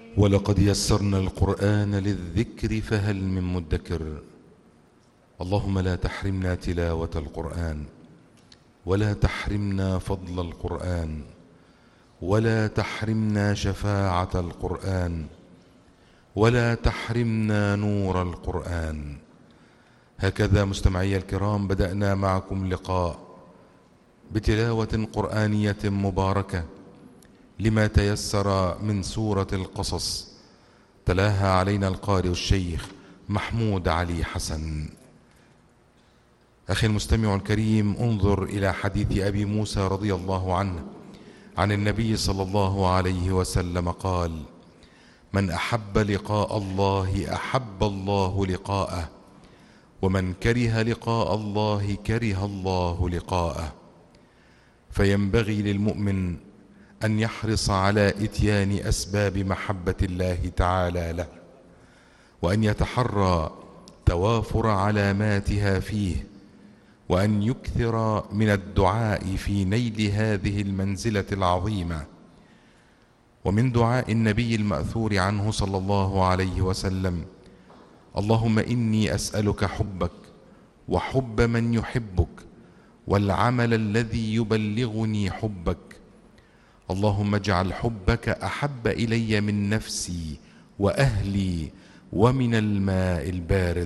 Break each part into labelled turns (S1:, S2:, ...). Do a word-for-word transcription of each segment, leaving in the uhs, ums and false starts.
S1: ولقد يسرنا القرآن للذكر فهل من مدكر. اللهم لا تحرمنا تلاوة القرآن، ولا تحرمنا فضل القرآن، ولا تحرمنا شفاعة القرآن، ولا تحرمنا نور القرآن. هكذا مستمعي الكرام بدأنا معكم لقاء بتلاوة قرآنية مباركة لما تيسر من سورة القصص، تلاها علينا القارئ الشيخ محمود علي حسن. أخي المستمع الكريم، انظر إلى حديث أبي موسى رضي الله عنه عن النبي صلى الله عليه وسلم قال: من أحب لقاء الله أحب الله لقاءه، ومن كره لقاء الله كره الله لقاءه. فينبغي للمؤمن أن يحرص على إتيان أسباب محبة الله تعالى له، وأن يتحرى توافر علاماتها فيه، وأن يكثر من الدعاء في نيل هذه المنزلة العظيمة. ومن دعاء النبي المأثور عنه صلى الله عليه وسلم: اللهم إني أسألك حبك وحب من يحبك والعمل الذي يبلغني حبك. اللهم اجعل حبك أحب إلي من نفسي وأهلي ومن الماء البارد.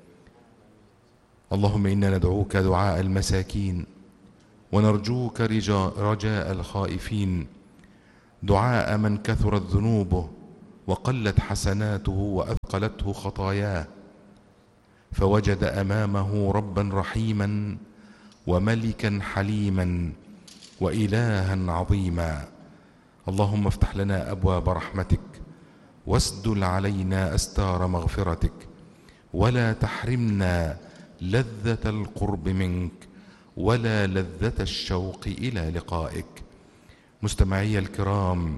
S1: اللهم إنا ندعوك دعاء المساكين، ونرجوك رجاء الخائفين، دعاء من كثرت ذنوبه وقلت حسناته وأثقلته خطاياه، فوجد أمامه ربا رحيما وملكا حليما وإلها عظيما. اللهم افتح لنا أبواب رحمتك، واسدل علينا أستار مغفرتك، ولا تحرمنا لذة القرب منك ولا لذة الشوق إلى لقائك. مستمعي الكرام،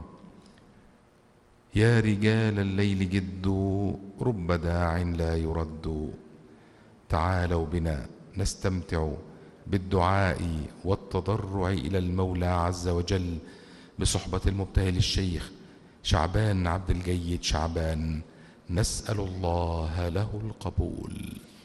S1: يا رجال الليل جدوا، رب داع لا يرد. تعالوا بنا نستمتع بالدعاء والتضرع إلى المولى عز وجل بصحبة المبتهل الشيخ شعبان عبد الجيد شعبان، نسأل الله له القبول.